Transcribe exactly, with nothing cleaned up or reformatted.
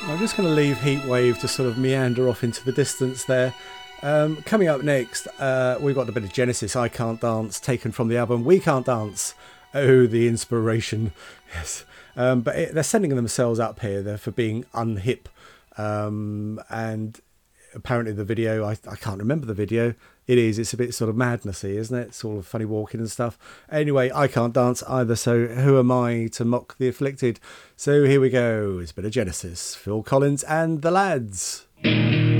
I'm just going to leave Heatwave to sort of meander off into the distance there. Um, coming up next, uh, we've got a bit of Genesis, I Can't Dance, taken from the album We Can't Dance. Oh, the inspiration. Yes. Um, but it, they're sending themselves up here they're for being unhip. Um, and apparently the video, I, I can't remember the video. It is, it's a bit sort of madnessy, isn't it? Sort of funny walking and stuff. Anyway, I can't dance either, so who am I to mock the afflicted? So here we go. It's a bit of Genesis, Phil Collins and the Lads.